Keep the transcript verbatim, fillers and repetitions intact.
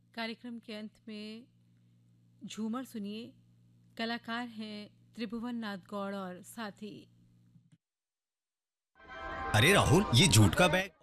कार्यक्रम के अंत में झूमर सुनिए। कलाकार हैं त्रिभुवन नाथ गौड़ और साथी। अरे राहुल, ये जूट का बैग